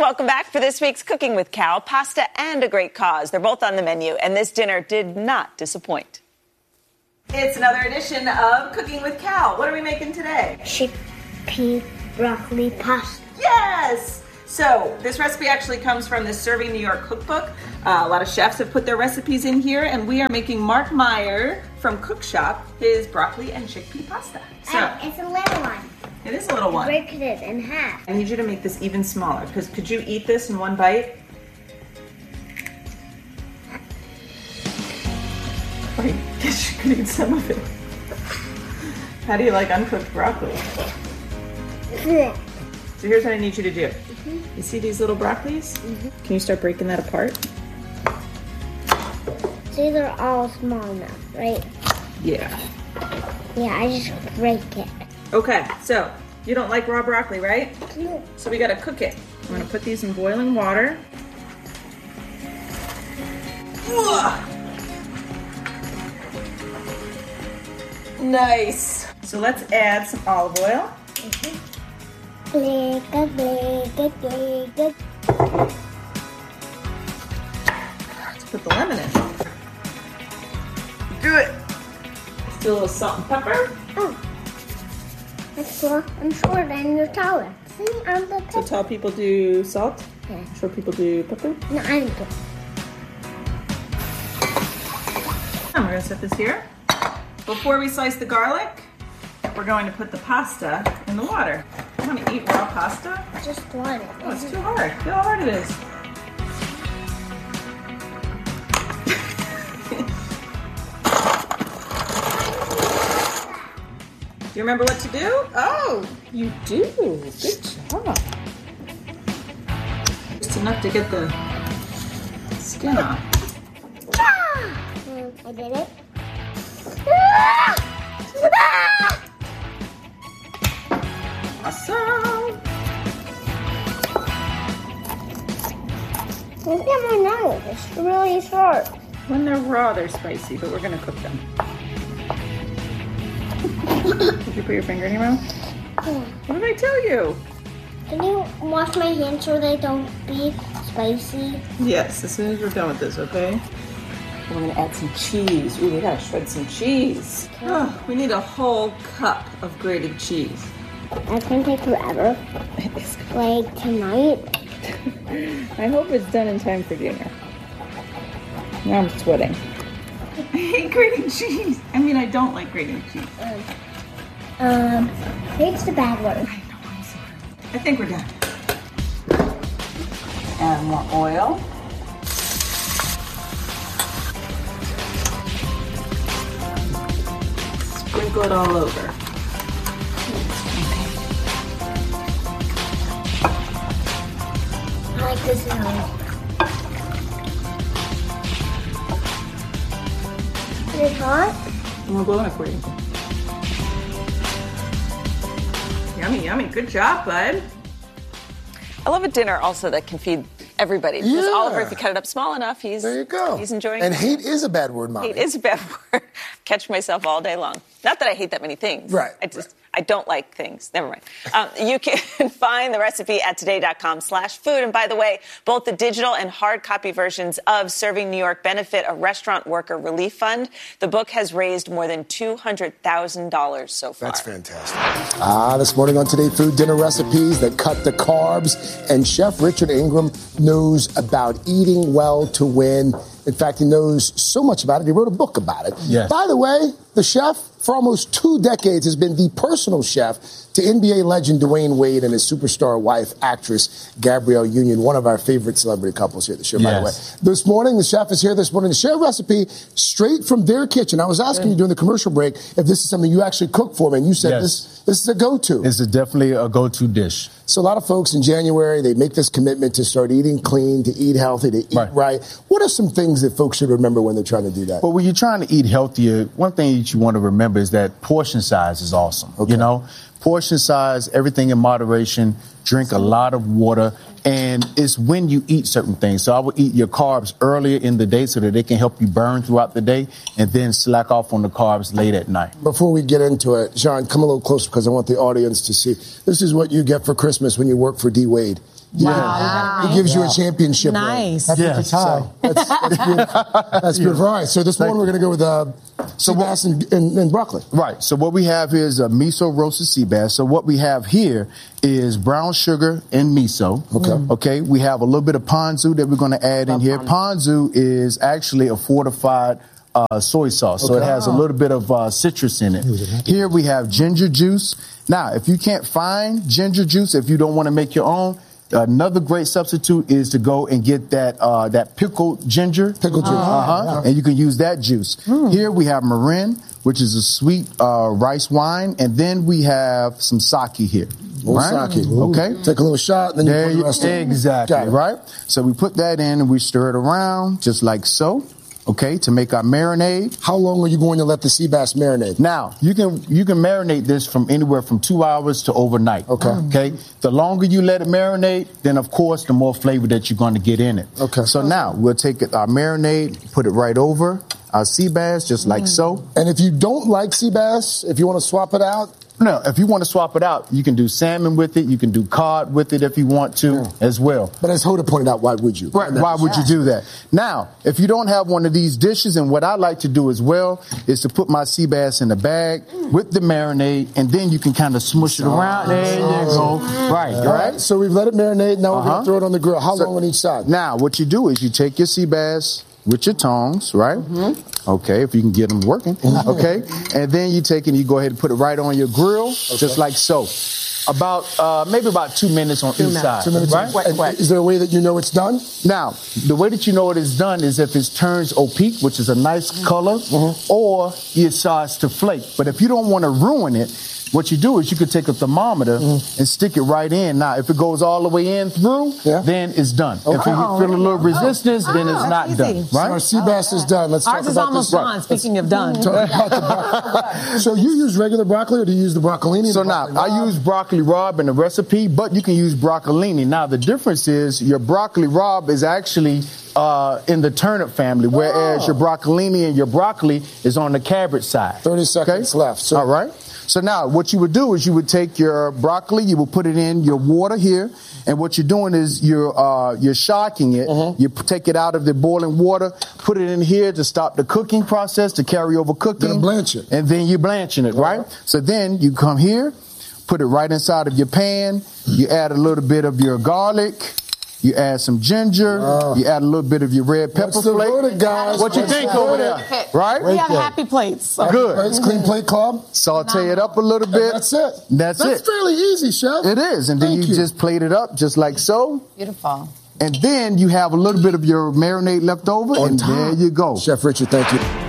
welcome back for this week's Cooking with Cal. Pasta and a great cause. They're both on the menu, and this dinner did not disappoint. It's another edition of Cooking with Cal. What are we making today? Chickpea broccoli pasta. Yes! So this recipe actually comes from the Serving New York cookbook. A lot of chefs have put their recipes in here, and we are making Mark Meyer from Cookshop his broccoli and chickpea pasta. So It's a little one. it is a little one. Break it in half. I need you to make this even smaller, because could you eat this in one bite? Or you guess you could eat some of it. How do you like uncooked broccoli? So here's what I need you to do. You see these little broccolis? Can you start breaking that apart? See, they're all small enough, right? Yeah. Yeah, I just break it. Okay, so you don't like raw broccoli, right? No. So we gotta cook it. I'm gonna put these in boiling water. Ugh. Nice. So let's add some olive oil. Blick, blick, blick, blick. Let's put the lemon in. Do it. Let's do a little salt and pepper. Oh, I'm shorter than your taller. See, I'm the So pepper. tall people do salt. Yeah. Short people do pepper. No, I'm good. And we're gonna set this here. Before we slice the garlic, we're going to put the pasta in the water. You want to eat raw pasta? Just one. Oh, it's too hard. Feel how hard it is. Do you remember what to do? Oh, you do. Good job. Just enough to get the skin off. I did it. Awesome. Look at my nose. It's really short. When they're raw, they're spicy, but we're going to cook them. Did you put your finger in your mouth? Yeah. What did I tell you? Can you wash my hands so they don't be spicy? Yes, as soon as we're done with this, okay? We're going to add some cheese. Ooh, we got to shred some cheese. Oh, we need a whole cup of grated cheese. That's gonna take forever. Like tonight. I hope it's done in time for dinner. Now I'm sweating. I hate grating cheese. I mean, I don't like grating cheese. Hate's the bad word. I know, I'm sorry. I think we're done. Add more oil. Sprinkle it all over. I like this sound. Is it hot? I'm gonna blow it for you. Yummy, yummy. Good job, bud. I love a dinner also that can feed everybody. Because Oliver, if you cut it up small enough, There you go. he's enjoying And it. hate is a bad word, Mommy. Hate is a bad word. Catch myself all day long. Not that I hate that many things. Right. I don't like things. Never mind. You can find the recipe at today.com/food. And by the way, both the digital and hard copy versions of Serving New York benefit a restaurant worker relief fund. The book has raised more than $200,000 so far. That's fantastic. This morning on Today Food, dinner recipes that cut the carbs. And Chef Richard Ingram knows about eating well to win. In fact, he knows so much about it, he wrote a book about it. Yes. By the way, the chef, for almost 2 decades, has been the personal chef to NBA legend Dwayne Wade and his superstar wife, actress Gabrielle Union, one of our favorite celebrity couples here at the show, by the way. This morning, the chef is here this morning to share a recipe straight from their kitchen. I was asking you during the commercial break if this is something you actually cook for me, and you said this is a go-to. It's definitely a go-to dish. So a lot of folks in January, they make this commitment to start eating clean, to eat healthy, to eat right. What are some things that folks should remember when they're trying to do that? Well, when you're trying to eat healthier, one thing that you want to remember is that portion size is awesome. You know, portion size, everything in moderation, drink a lot of water, and it's when you eat certain things. So I would eat your carbs earlier in the day so that they can help you burn throughout the day, and then slack off on the carbs late at night. Before we get into it, Sean, come a little closer because I want the audience to see. This is what you get for Christmas when you work for D. Wade. Wow. He gives you a championship. Nice. Ring. Yes. So that's beautiful. That's beautiful. All right, so this morning we're going to go with sea bass and broccoli. Right. So what we have here is a miso roasted sea bass. So what we have here is brown sugar and miso. Okay. Okay. We have a little bit of ponzu that we're going to add in here. Ponzu is actually a fortified soy sauce. So it has a little bit of citrus in it. Here we have ginger juice. Now, if you can't find ginger juice, if you don't want to make your own, another great substitute is to go and get that pickled ginger. Pickled ginger. And you can use that juice. Here we have Marin, which is a sweet rice wine, and then we have some sake here. Right? Sake. Okay. Take a little shot, then you put the rest in. Exactly. Right. So we put that in and we stir it around just like so. Okay, to make our marinade. How long are you going to let the sea bass marinate? Now, you can marinate this from anywhere from 2 hours to overnight. Okay. The longer you let it marinate, then of course the more flavor that you're going to get in it. Okay. So now we'll take our marinade, put it right over our sea bass, just like so. And if you don't like sea bass, if you want to swap it out, No, if you want to swap it out, you can do salmon with it. You can do cod with it if you want to as well. But as Hoda pointed out, why would you? Right. Why would you do that? Now, if you don't have one of these dishes, and what I like to do as well is to put my sea bass in a bag with the marinade, and then you can kind of smush it around. There you go. Right. All right. So we've let it marinate. Now we're going to throw it on the grill. How long on each side? Now, what you do is you take your sea bass with your tongs, right? Okay, if you can get them working. Okay. And then you take it and you go ahead and put it right on your grill, just like so. Maybe about 2 minutes on each side. 2 minutes. Right? Is there a way that you know it's done? Now, the way that you know it is done is if it turns opaque, which is a nice color, or it starts to flake. But if you don't want to ruin it, what you do is you could take a thermometer and stick it right in. Now, if it goes all the way in through, then it's done. If you feel a little resistance, then it's not done. Right? So our sea bass is done. Let's talk Ours is about almost this. gone, speaking of done. So you use regular broccoli or do you use the broccolini? So now, I use broccoli rabe in the recipe, but you can use broccolini. Now, the difference is your broccoli rabe is actually in the turnip family, whereas your broccolini and your broccoli is on the cabbage side. 30 seconds left. So all right. So now what you would do is you would take your broccoli, you will put it in your water here, and what you're doing is you're shocking it. You take it out of the boiling water, put it in here to stop the cooking process, to carry over cooking. Then blanch it. And then you're blanching it, right? So then you come here, put it right inside of your pan, you add a little bit of your garlic, you add some ginger, you add a little bit of your red pepper flake. What you think over there? Right? We have happy plates. Good. Clean plate club. Saute it up a little bit. That's it. That's it. That's fairly easy, Chef. It is. And then you just plate it up just like so. Beautiful. And then you have a little bit of your marinade left over, and there you go. Chef Richard, thank you.